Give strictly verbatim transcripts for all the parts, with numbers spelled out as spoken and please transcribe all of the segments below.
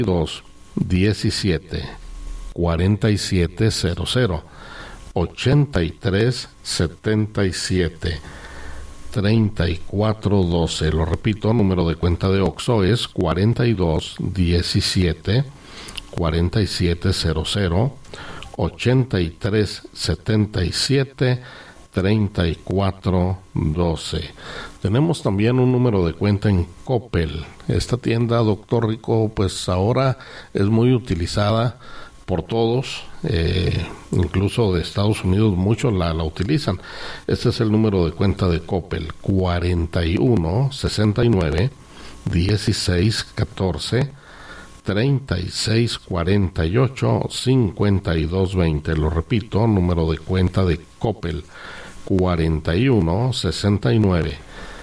dos diecisiete cuarenta y siete cero cero, ochenta y tres setenta y siete treinta y cuatro doce. Lo repito, número de cuenta de Oxxo es cuarenta y dos diecisiete cuarenta y siete cero cero, ochenta y tres setenta y siete treinta y cuatro doce. Tenemos también un número de cuenta en Coppel. Esta tienda, doctor Rico, pues ahora es muy utilizada por todos, eh, incluso de Estados Unidos muchos la, la utilizan. Este es el número de cuenta de Coppel: cuarenta y uno sesenta y nueve dieciséis catorce treinta y seis cuarenta y ocho cincuenta y dos veinte. Lo repito, número de cuenta de Coppel: cuarenta y uno sesenta y nueve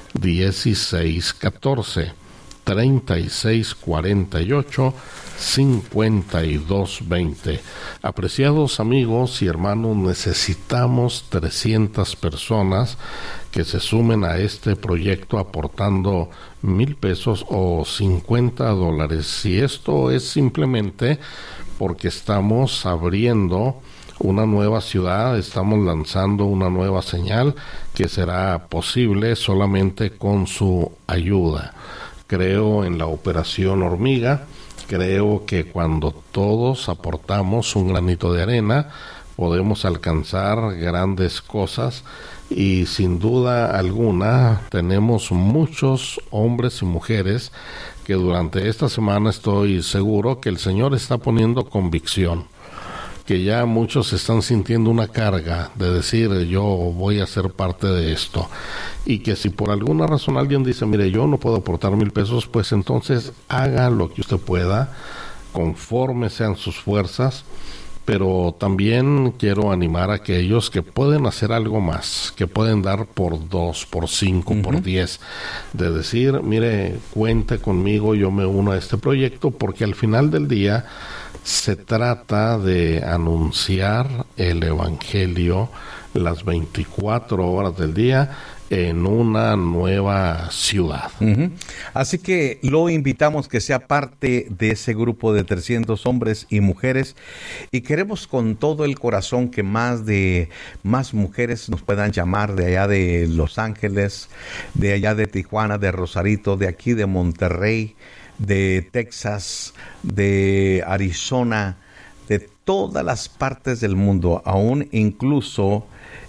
dieciséis catorce treinta y seis cuarenta y ocho cincuenta y dos veinte. Apreciados amigos y hermanos, necesitamos trescientas personas que se sumen a este proyecto aportando mil pesos o cincuenta dólares. Y esto es simplemente porque estamos abriendo una nueva ciudad, estamos lanzando una nueva señal que será posible solamente con su ayuda. Creo en la operación hormiga. Creo que cuando todos aportamos un granito de arena, podemos alcanzar grandes cosas, y sin duda alguna tenemos muchos hombres y mujeres que durante esta semana estoy seguro que el Señor está poniendo convicción, que ya muchos están sintiendo una carga de decir: yo voy a ser parte de esto. Y que si por alguna razón alguien dice: mire, yo no puedo aportar mil pesos, pues entonces haga lo que usted pueda, conforme sean sus fuerzas. Pero también quiero animar a aquellos que pueden hacer algo más, que pueden dar por dos, por cinco, uh-huh. por diez, de decir: mire, cuente conmigo, yo me uno a este proyecto, porque al final del día se trata de anunciar el Evangelio las veinticuatro horas del día en una nueva ciudad. Uh-huh. Así que lo invitamos que sea parte de ese grupo de trescientos hombres y mujeres, y queremos con todo el corazón que más de más mujeres nos puedan llamar de allá de Los Ángeles, de allá de Tijuana, de Rosarito, de aquí de Monterrey, de Texas, de Arizona, de todas las partes del mundo, aún incluso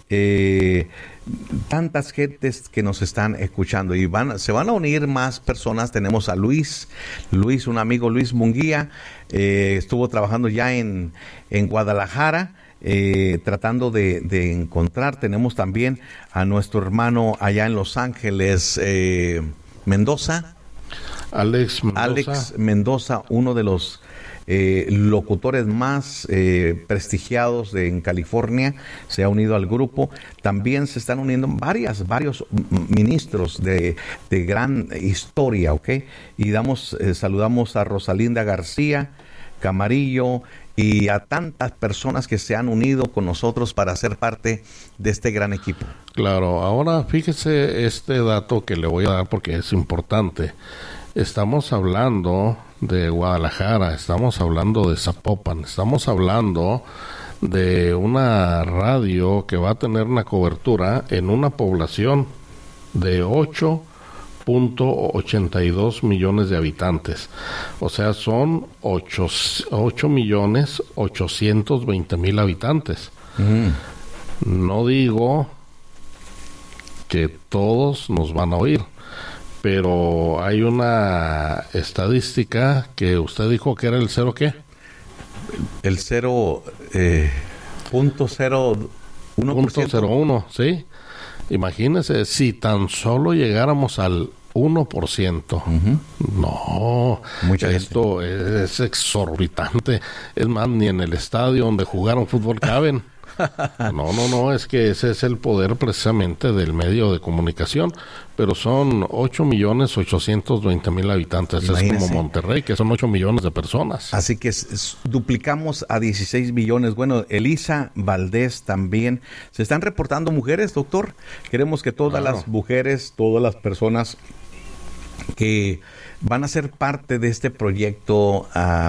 eh, tantas gentes que nos están escuchando, y van, se van a unir más personas. Tenemos a Luis, Luis, un amigo, Luis Munguía, eh, estuvo trabajando ya en, en Guadalajara, eh, tratando de, de encontrar. Tenemos también a nuestro hermano allá en Los Ángeles, eh, Mendoza, Alex Mendoza. Alex Mendoza, uno de los eh, locutores más eh, prestigiados de, en California, se ha unido al grupo. También se están uniendo varias, varios ministros de, de gran historia, ¿ok? Y damos, eh, saludamos a Rosalinda García Camarillo y a tantas personas que se han unido con nosotros para ser parte de este gran equipo. Claro, ahora fíjese este dato que le voy a dar porque es importante. Estamos hablando de Guadalajara, estamos hablando de Zapopan, estamos hablando de una radio que va a tener una cobertura en una población de ocho punto ochenta y dos millones de habitantes. O sea, son ocho millones ochocientos veinte mil habitantes. Mm. No digo que todos nos van a oír, pero hay una estadística que usted dijo que era el cero, ¿qué? El cero, eh, punto cero uno por ciento. Punto cero uno, sí. Imagínese, si tan solo llegáramos al uno por ciento. Uh-huh. No, Mucha esto gente. Es exorbitante. Es más, ni en el estadio donde jugaron fútbol caben. No, no, no, es que ese es el poder precisamente del medio de comunicación, pero son ocho millones ochocientos veinte mil habitantes. Imagínese. Es como Monterrey, que son ocho millones de personas. Así que es, es, duplicamos a dieciséis millones. Bueno, Elisa Valdés también. ¿Se están reportando mujeres, doctor? Queremos que todas claro. las mujeres, todas las personas que van a ser parte de este proyecto uh,